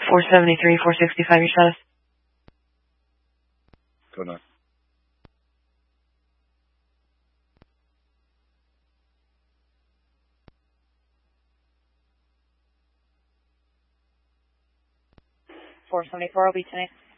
473, 465, your status. Go on. 474 will be tonight.